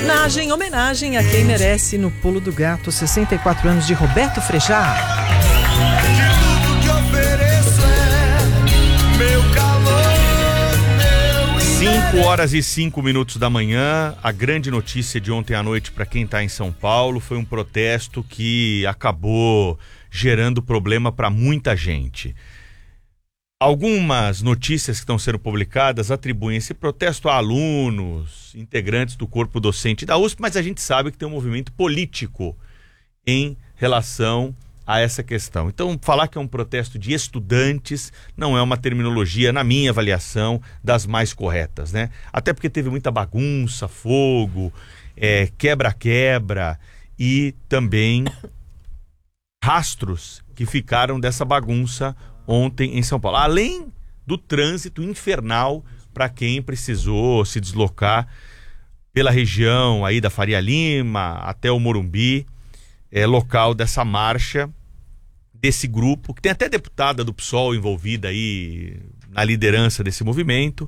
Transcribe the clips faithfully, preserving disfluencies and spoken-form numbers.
Homenagem, homenagem a quem merece no Pulo do Gato, sessenta e quatro anos de Roberto Frejá. De tudo que ofereço é meu calor, meu cinco horas e cinco minutos da manhã. A grande notícia de ontem à noite para quem está em São Paulo foi um protesto que acabou gerando problema para muita gente. Algumas notícias que estão sendo publicadas atribuem esse protesto a alunos, integrantes do corpo docente da U S P, mas a gente sabe que tem um movimento político em relação a essa questão. Então, falar que é um protesto de estudantes não é uma terminologia, na minha avaliação, das mais corretas, né? Até porque teve muita bagunça, fogo, é, quebra-quebra e também rastros que ficaram dessa bagunça ontem em São Paulo. Além do trânsito infernal para quem precisou se deslocar pela região aí da Faria Lima até o Morumbi, é, local dessa marcha desse grupo, que tem até deputada do P SOL envolvida aí na liderança desse movimento.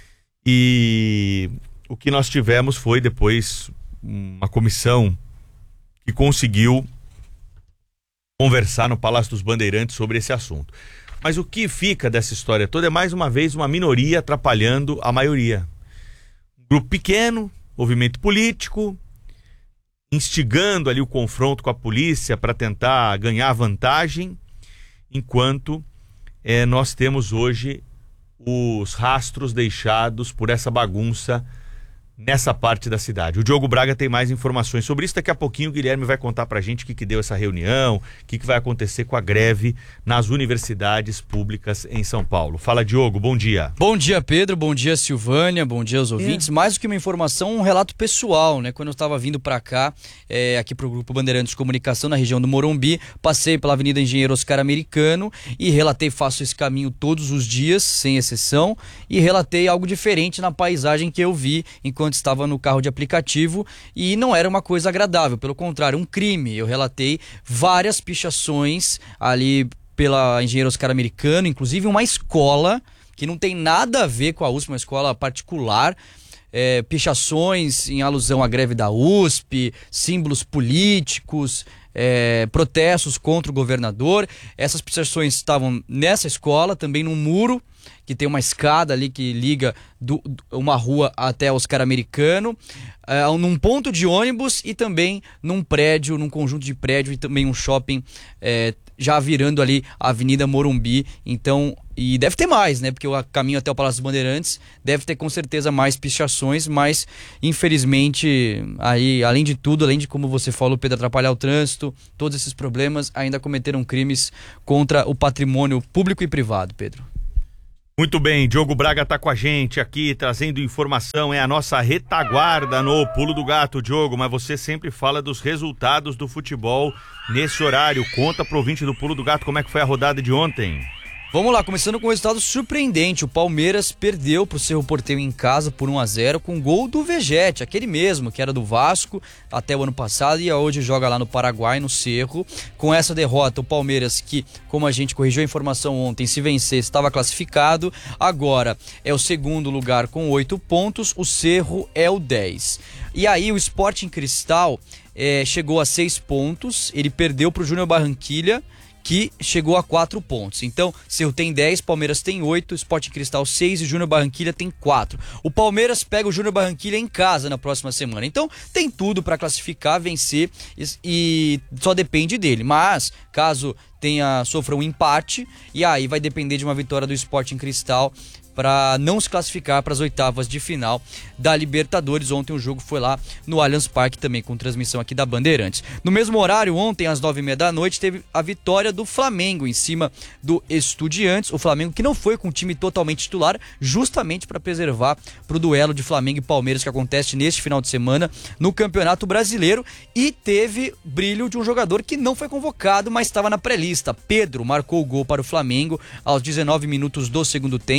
E o que nós tivemos foi depois uma comissão que conseguiu conversar no Palácio dos Bandeirantes sobre esse assunto. Mas o que fica dessa história toda é mais uma vez uma minoria atrapalhando a maioria. Um grupo pequeno, movimento político, instigando ali o confronto com a polícia para tentar ganhar vantagem, enquanto é, nós temos hoje os rastros deixados por essa bagunça nessa parte da cidade. O Diogo Braga tem mais informações sobre isso. Daqui a pouquinho o Guilherme vai contar pra gente o que, que deu essa reunião, o que, que vai acontecer com a greve nas universidades públicas em São Paulo. Fala, Diogo, bom dia. Bom dia, Pedro, bom dia, Silvânia, bom dia aos ouvintes. É. Mais do que uma informação, um relato pessoal, né? Quando eu estava vindo para cá, é, aqui pro Grupo Bandeirantes de Comunicação, na região do Morumbi, passei pela Avenida Engenheiro Oscar Americano e relatei, faço esse caminho todos os dias, sem exceção, e relatei algo diferente na paisagem que eu vi enquanto estava no carro de aplicativo, e não era uma coisa agradável, pelo contrário, um crime. Eu relatei várias pichações ali pela Engenheiro Oscar Americano, inclusive uma escola que não tem nada a ver com a U S P, uma escola particular, é, pichações em alusão à greve da U S P, símbolos políticos, é, protestos contra o governador. Essas pichações estavam nessa escola, também num muro que tem uma escada ali que liga do, uma rua até Oscar Americano, uh, num ponto de ônibus e também num prédio, num conjunto de prédio e também um shopping, eh, já virando ali a Avenida Morumbi. Então, e deve ter mais, né? Porque o caminho até o Palácio dos Bandeirantes deve ter com certeza mais pichações, mas infelizmente, aí, além de tudo, além de, como você falou, Pedro, atrapalhar o trânsito, todos esses problemas ainda cometeram crimes contra o patrimônio público e privado, Pedro. Muito bem, Diogo Braga está com a gente aqui, trazendo informação, é a nossa retaguarda no Pulo do Gato, Diogo, mas você sempre fala dos resultados do futebol nesse horário. Conta pro ouvinte do Pulo do Gato como é que foi a rodada de ontem. Vamos lá, começando com um resultado surpreendente. O Palmeiras perdeu pro Cerro Porteño em casa por um a zero com gol do Vegete, aquele mesmo que era do Vasco até o ano passado e hoje joga lá no Paraguai, no Cerro. Com essa derrota, o Palmeiras, que, como a gente corrigiu a informação ontem, se vencer estava classificado, agora é o segundo lugar com oito pontos, o Cerro é o dez. E aí o Sporting Cristal é, chegou a seis pontos, ele perdeu pro Júnior Barranquilla, que chegou a quatro pontos. Então, Cerro tem dez, Palmeiras tem oito, Sporting Cristal seis e Júnior Barranquilla tem quatro. O Palmeiras pega o Júnior Barranquilla em casa na próxima semana. Então, tem tudo para classificar, vencer e, e só depende dele. Mas, caso tenha sofra um empate, e aí vai depender de uma vitória do Sporting Cristal para não se classificar para as oitavas de final da Libertadores. Ontem o jogo foi lá no Allianz Parque também, com transmissão aqui da Bandeirantes. No mesmo horário, ontem às nove e meia da noite, teve a vitória do Flamengo em cima do Estudiantes. O Flamengo que não foi com o time totalmente titular, justamente para preservar para o duelo de Flamengo e Palmeiras que acontece neste final de semana no Campeonato Brasileiro. E teve brilho de um jogador que não foi convocado, mas estava na pré-lista. Pedro marcou o gol para o Flamengo aos dezenove minutos do segundo tempo, lá no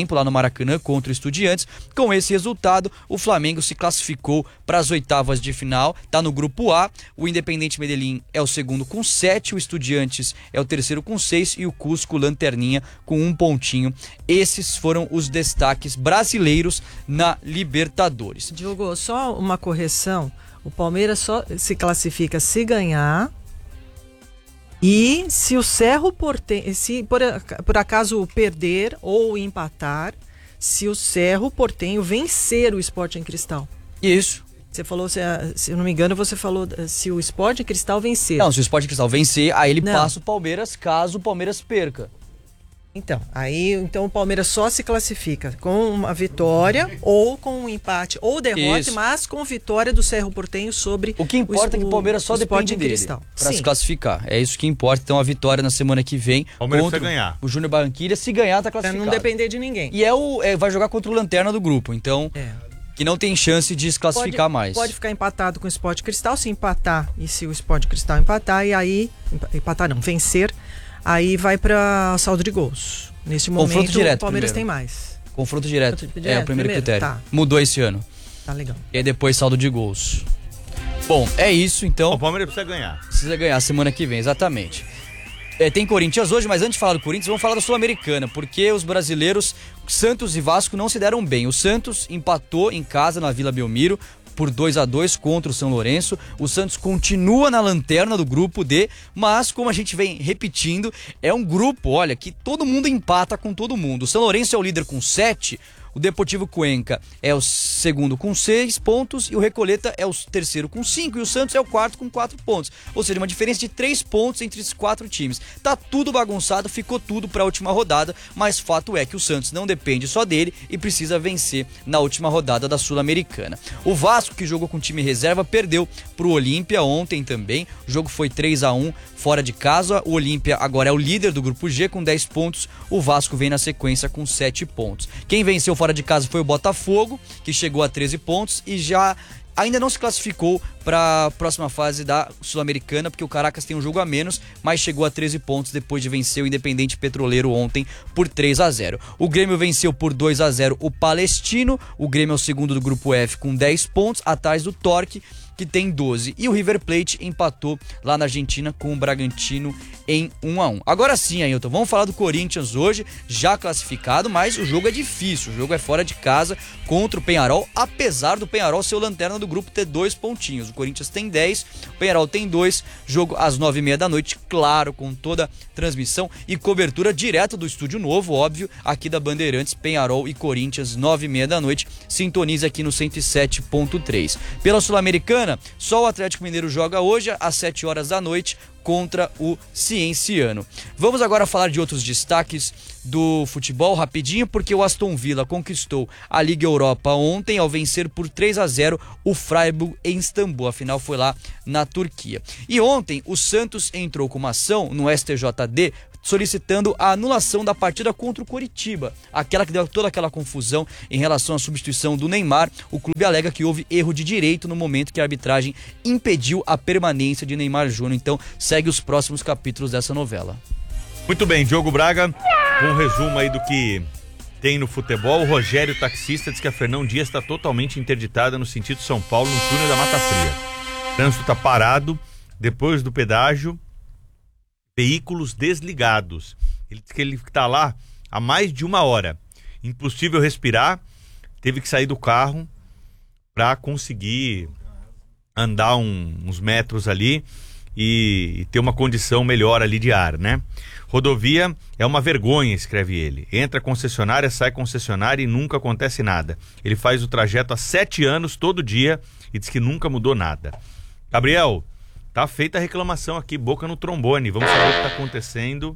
Maracanã contra o Estudiantes. Com esse resultado, o Flamengo se classificou para as oitavas de final, tá no grupo A. O Independente Medellín é o segundo com sete, o Estudiantes é o terceiro com seis e o Cusco, lanterninha, com um pontinho. Esses foram os destaques brasileiros na Libertadores. Diogo, só uma correção. O Palmeiras só se classifica se ganhar e se o Cerro Porteño, se por, por acaso perder ou empatar, se o Cerro Porteño vencer o Sporting Cristal. Isso. Você falou, se, se eu não me engano, você falou se o Sporting Cristal vencer. Não, se o Sporting Cristal vencer, aí ele Não. passa o Palmeiras caso o Palmeiras perca. Então, aí então o Palmeiras só se classifica com uma vitória ou com um empate ou derrota, Isso. mas com vitória do Cerro Porteño sobre O que importa o, é que o Palmeiras só o depende Sporting dele Cristal. para Sim. se classificar. É isso que importa. Então a vitória na semana que vem Palmeiras contra precisa ganhar. o Júnior Barranquilla. Se ganhar, tá Pra classificado. não depender de ninguém. E é o, é, vai jogar contra o Lanterna do grupo. Então, É. que não tem chance de se classificar pode, mais. Pode ficar empatado com o Sport Cristal, se empatar, e se o Sport Cristal empatar, e aí, empatar não, vencer, aí vai para saldo de gols. Neste Confronto momento, direto o Palmeiras primeiro. tem mais. Confronto direto. Confronto É direto o primeiro, primeiro? critério. Tá. Mudou esse ano. Tá legal. E aí depois saldo de gols. Bom, é isso então. O Palmeiras precisa ganhar. Precisa ganhar semana que vem, exatamente. É, tem Corinthians hoje, mas antes de falar do Corinthians, vamos falar da Sul-Americana, porque os brasileiros Santos e Vasco não se deram bem. O Santos empatou em casa na Vila Belmiro por dois a dois contra o São Lourenço. O Santos continua na lanterna do grupo D, mas como a gente vem repetindo, é um grupo, olha, que todo mundo empata com todo mundo. O São Lourenço é o líder com sete, o Deportivo Cuenca é o segundo com seis pontos e o Recoleta é o terceiro com cinco e o Santos é o quarto com quatro pontos. Ou seja, uma diferença de três pontos entre esses quatro times. Tá tudo bagunçado, ficou tudo para a última rodada, mas fato é que o Santos não depende só dele e precisa vencer na última rodada da Sul-Americana. O Vasco, que jogou com time reserva, perdeu pro Olímpia ontem também. O jogo foi três a um fora de casa. O Olímpia agora é o líder do grupo G com dez pontos. O Vasco vem na sequência com sete pontos. Quem venceu fora de casa foi o Botafogo, que chegou a treze pontos e já ainda não se classificou para a próxima fase da Sul-Americana, porque o Caracas tem um jogo a menos, mas chegou a treze pontos depois de vencer o Independente Petroleiro ontem por três a zero. O Grêmio venceu por dois a zero o Palestino. O Grêmio é o segundo do grupo F com dez pontos, atrás do Torque, que tem doze. E o River Plate empatou lá na Argentina com o Bragantino em um a um. Agora sim, Ailton, vamos falar do Corinthians hoje, já classificado, mas o jogo é difícil. O jogo é fora de casa contra o Peñarol, apesar do Peñarol ser o lanterna do grupo ter dois pontinhos. O Corinthians tem dez, o Peñarol tem dois. Jogo às nove e meia da noite, claro, com toda transmissão e cobertura direto do Estúdio Novo, óbvio, aqui da Bandeirantes. Peñarol e Corinthians, nove e meia da noite. Sintonize aqui no cento e sete ponto três. Pela Sul-Americana, só o Atlético Mineiro joga hoje às sete horas da noite contra o Cienciano. Vamos agora falar de outros destaques do futebol rapidinho, porque o Aston Villa conquistou a Liga Europa ontem ao vencer por três a zero o Freiburg em Istambul. Afinal foi lá na Turquia. E ontem o Santos entrou com uma ação no S T J D solicitando a anulação da partida contra o Coritiba, aquela que deu toda aquela confusão em relação à substituição do Neymar. O clube alega que houve erro de direito no momento que a arbitragem impediu a permanência de Neymar Júnior. Então segue os próximos capítulos dessa novela. Muito bem, Diogo Braga, um resumo aí do que tem no futebol. O Rogério, taxista, diz que a Fernão Dias está totalmente interditada no sentido São Paulo, no túnel da Mata Fria. O trânsito está parado depois do pedágio, veículos desligados. Ele diz que ele está lá há mais de uma hora. Impossível respirar, teve que sair do carro para conseguir andar um, uns metros ali e, e ter uma condição melhor ali de ar, né? Rodovia é uma vergonha, escreve ele. Entra concessionária, sai concessionária e nunca acontece nada. Ele faz o trajeto há sete anos, todo dia, e diz que nunca mudou nada. Gabriel, tá feita a reclamação aqui, boca no trombone. Vamos saber o que tá acontecendo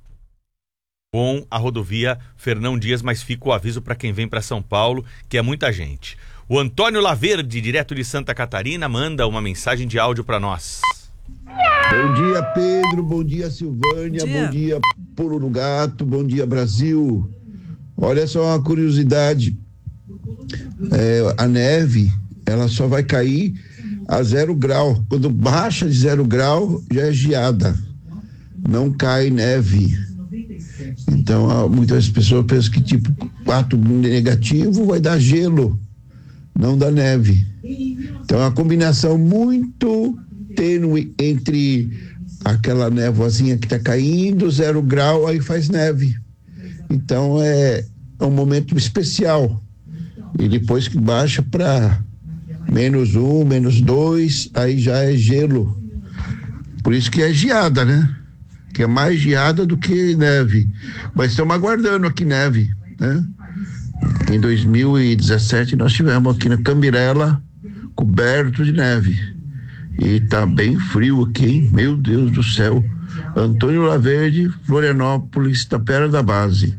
com a rodovia Fernão Dias, mas fica o aviso para quem vem para São Paulo, que é muita gente. O Antônio Laverde, direto de Santa Catarina, manda uma mensagem de áudio para nós. Bom dia, Pedro, bom dia, Silvânia, Bom dia. bom dia, Pulo do Gato, bom dia, Brasil. Olha só uma curiosidade, é, a neve, ela só vai cair a zero grau. Quando baixa de zero grau, já é geada. Não cai neve. Então, muitas pessoas pensam que tipo quatro negativo vai dar gelo, não dá neve. Então, é uma combinação muito tênue entre aquela névoazinha que está caindo, zero grau, aí faz neve. Então, é, é um momento especial. E depois que baixa para menos um, menos dois, aí já é gelo. Por isso que é geada, né? Que é mais geada do que neve. Mas estamos aguardando aqui neve, né? Em dois mil e dezessete nós tivemos aqui na Cambirela coberto de neve. E tá bem frio aqui, hein? Meu Deus do céu. Antônio Laverde, Florianópolis, Tapera da Base.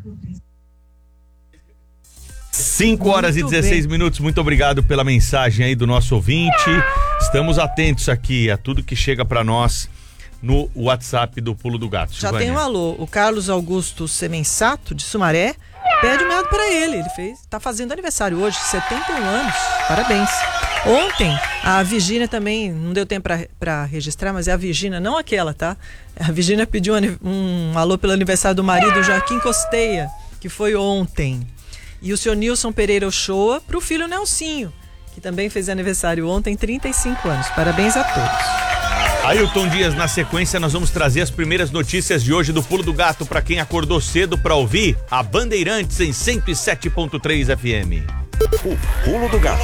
cinco horas e dezesseis minutos, muito obrigado pela mensagem aí do nosso ouvinte. Estamos atentos aqui a tudo que chega para nós no WhatsApp do Pulo do Gato. Já Silvânia. tem um alô, o Carlos Augusto Semensato, de Sumaré, pede um meado para ele, ele fez, tá fazendo aniversário hoje, setenta e um anos, parabéns. Ontem, a Virgínia também, não deu tempo para registrar, mas é a Virgínia, não aquela, tá? A Virgínia pediu um, um alô pelo aniversário do marido Joaquim Costeia, que foi ontem. E o senhor Nilson Pereira Ochoa pro filho Nelsinho, que também fez aniversário ontem, trinta e cinco anos. Parabéns a todos. Ailton Dias, na sequência nós vamos trazer as primeiras notícias de hoje do Pulo do Gato para quem acordou cedo para ouvir a Bandeirantes em cento e sete ponto três F M. O Pulo do Gato.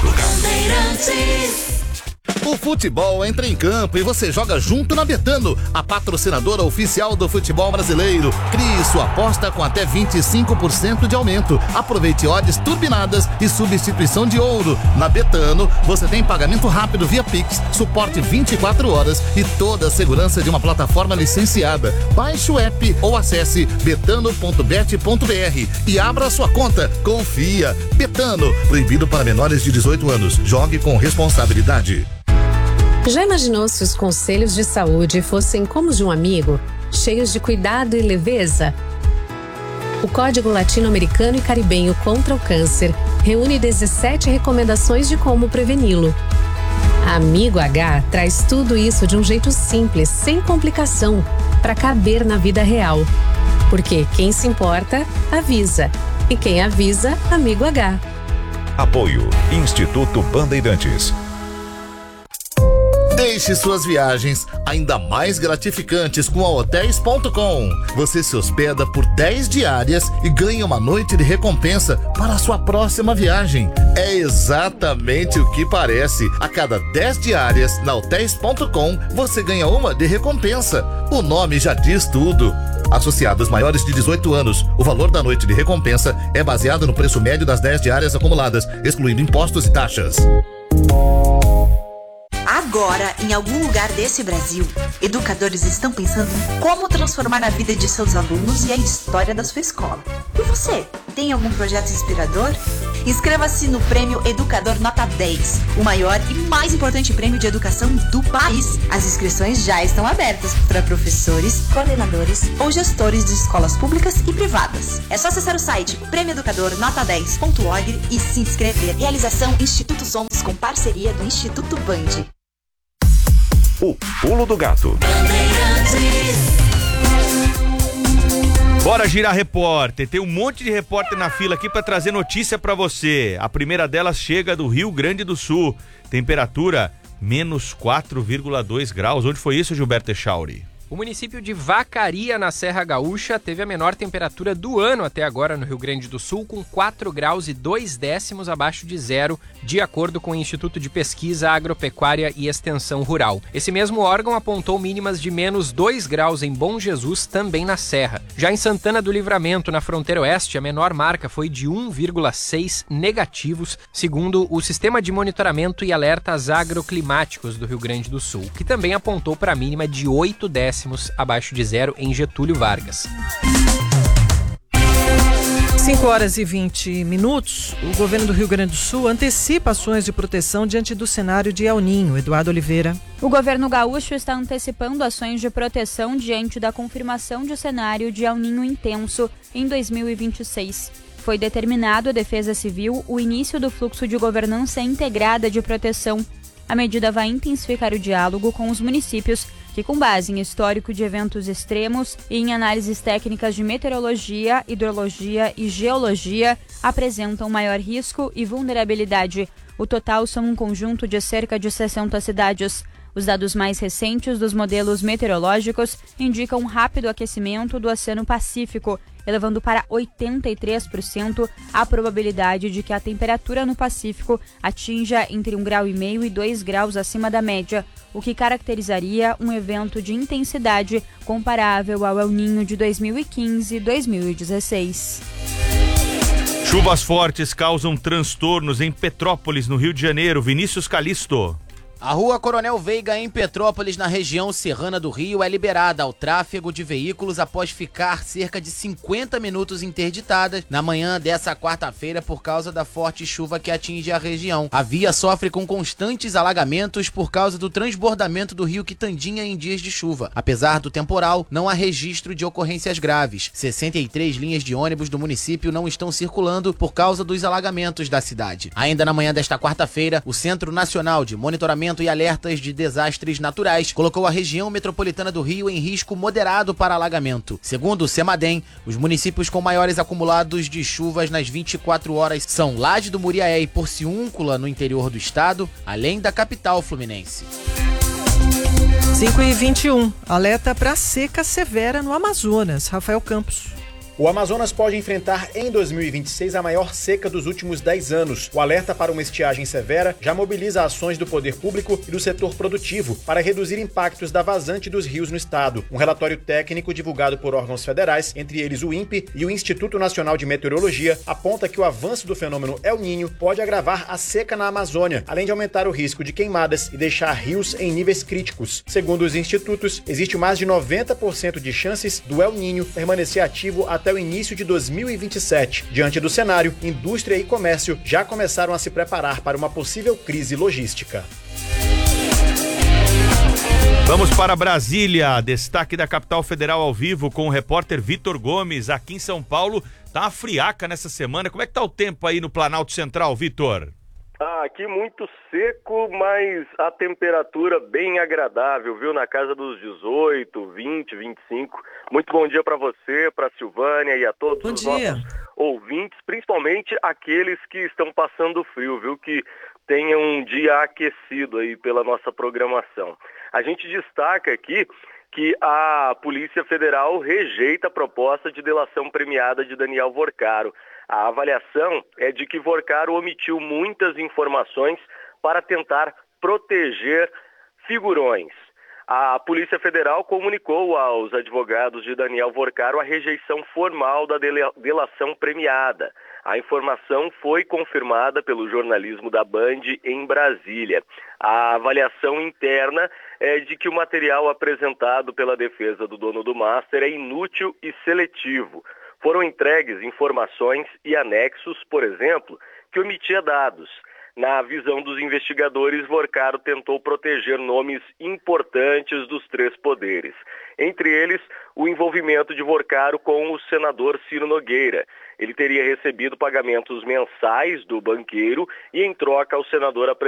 O futebol entra em campo e você joga junto na Betano, a patrocinadora oficial do futebol brasileiro. Crie sua aposta com até vinte e cinco por cento de aumento. Aproveite odds turbinadas e substituição de ouro. Na Betano, você tem pagamento rápido via Pix, suporte vinte e quatro horas e toda a segurança de uma plataforma licenciada. Baixe o app ou acesse betano ponto bet ponto b r e abra sua conta. Confia. Betano, proibido para menores de dezoito anos. Jogue com responsabilidade. Já imaginou se os conselhos de saúde fossem como os de um amigo, cheios de cuidado e leveza? O Código Latino-Americano e Caribenho contra o Câncer reúne dezessete recomendações de como preveni-lo. Amigo H traz tudo isso de um jeito simples, sem complicação, para caber na vida real. Porque quem se importa, avisa. E quem avisa, Amigo H. Apoio Instituto Bandeirantes. Deixe suas viagens ainda mais gratificantes com a hotéis ponto com. Você se hospeda por dez diárias e ganha uma noite de recompensa para a sua próxima viagem. É exatamente o que parece. A cada dez diárias na hotéis ponto com, você ganha uma de recompensa. O nome já diz tudo. Associados maiores de dezoito anos, o valor da noite de recompensa é baseado no preço médio das dez diárias acumuladas, excluindo impostos e taxas. Agora, em algum lugar desse Brasil, educadores estão pensando em como transformar a vida de seus alunos e a história da sua escola. E você, tem algum projeto inspirador? Inscreva-se no Prêmio Educador Nota dez, o maior e mais importante prêmio de educação do país. As inscrições já estão abertas para professores, coordenadores ou gestores de escolas públicas e privadas. É só acessar o site prêmio educador nota dez ponto org e se inscrever. Realização Instituto Sons com parceria do Instituto Band. O Pulo do Gato. Bora girar repórter. Tem um monte de repórter na fila aqui para trazer notícia para você. A primeira delas chega do Rio Grande do Sul. Temperatura menos quatro vírgula dois graus. Onde foi isso, Gilberto Echauri? O município de Vacaria, na Serra Gaúcha, teve a menor temperatura do ano até agora no Rio Grande do Sul, com quatro graus e dois décimos abaixo de zero, de acordo com o Instituto de Pesquisa Agropecuária e Extensão Rural. Esse mesmo órgão apontou mínimas de menos dois graus em Bom Jesus, também na Serra. Já em Santana do Livramento, na fronteira oeste, a menor marca foi de um vírgula seis negativos, segundo o Sistema de Monitoramento e Alertas Agroclimáticos do Rio Grande do Sul, que também apontou para a mínima de oito décimos abaixo de zero em Getúlio Vargas. cinco horas e vinte minutos, o governo do Rio Grande do Sul antecipa ações de proteção diante do cenário de El Ninho. Eduardo Oliveira. O governo gaúcho está antecipando ações de proteção diante da confirmação de cenário de El Ninho intenso em dois mil e vinte e seis. Foi determinado à Defesa Civil o início do fluxo de governança integrada de proteção. A medida vai intensificar o diálogo com os municípios que, com base em histórico de eventos extremos e em análises técnicas de meteorologia, hidrologia e geologia, apresentam maior risco e vulnerabilidade. O total são um conjunto de cerca de sessenta cidades. Os dados mais recentes dos modelos meteorológicos indicam um rápido aquecimento do Oceano Pacífico, elevando para oitenta e três por cento a probabilidade de que a temperatura no Pacífico atinja entre um vírgula cinco grau e dois graus acima da média, o que caracterizaria um evento de intensidade comparável ao El Niño de dois mil e quinze e dois mil e dezesseis. Chuvas fortes causam transtornos em Petrópolis, no Rio de Janeiro. Vinícius Calisto. A rua Coronel Veiga, em Petrópolis, na região serrana do Rio, é liberada ao tráfego de veículos após ficar cerca de cinquenta minutos interditada na manhã dessa quarta-feira por causa da forte chuva que atinge a região. A via sofre com constantes alagamentos por causa do transbordamento do rio Quitandinha em dias de chuva. Apesar do temporal, não há registro de ocorrências graves. sessenta e três linhas de ônibus do município não estão circulando por causa dos alagamentos da cidade. Ainda na manhã desta quarta-feira, o Centro Nacional de Monitoramento e Alertas de Desastres Naturais colocou a região metropolitana do Rio em risco moderado para alagamento. Segundo o CEMADEM, os municípios com maiores acumulados de chuvas nas vinte e quatro horas são Laje do Muriaé e Porciúncula, no interior do estado, além da capital fluminense. cinco e vinte e um, alerta para seca severa no Amazonas. Rafael Campos. O Amazonas pode enfrentar em dois mil e vinte e seis a maior seca dos últimos dez anos. O alerta para uma estiagem severa já mobiliza ações do poder público e do setor produtivo para reduzir impactos da vazante dos rios no estado. Um relatório técnico divulgado por órgãos federais, entre eles o INPE e o Instituto Nacional de Meteorologia, aponta que o avanço do fenômeno El Niño pode agravar a seca na Amazônia, além de aumentar o risco de queimadas e deixar rios em níveis críticos. Segundo os institutos, existe mais de noventa por cento de chances do El Niño permanecer ativo até até o início de dois mil e vinte e sete. Diante do cenário, indústria e comércio já começaram a se preparar para uma possível crise logística. Vamos para Brasília, destaque da capital federal ao vivo com o repórter Vitor Gomes. Aqui em São Paulo tá uma friaca nessa semana. Como é que tá o tempo aí no Planalto Central, Vitor? Ah, aqui muito seco, mas a temperatura bem agradável, viu? Na casa dos dezoito, vinte, vinte e cinco. Muito bom dia para você, para Silvânia e a todos bom os dia. nossos ouvintes, principalmente aqueles que estão passando frio, viu? Que tenham um dia aquecido aí pela nossa programação. A gente destaca aqui que a Polícia Federal rejeita a proposta de delação premiada de Daniel Vorcaro. A avaliação é de que Vorcaro omitiu muitas informações para tentar proteger figurões. A Polícia Federal comunicou aos advogados de Daniel Vorcaro a rejeição formal da delação premiada. A informação foi confirmada pelo jornalismo da Band em Brasília. A avaliação interna é de que o material apresentado pela defesa do dono do Master é inútil e seletivo. Foram entregues informações e anexos, por exemplo, que omitia dados. Na visão dos investigadores, Vorcaro tentou proteger nomes importantes dos três poderes. Entre eles, o envolvimento de Vorcaro com o senador Ciro Nogueira. Ele teria recebido pagamentos mensais do banqueiro e, em troca, o senador apresentou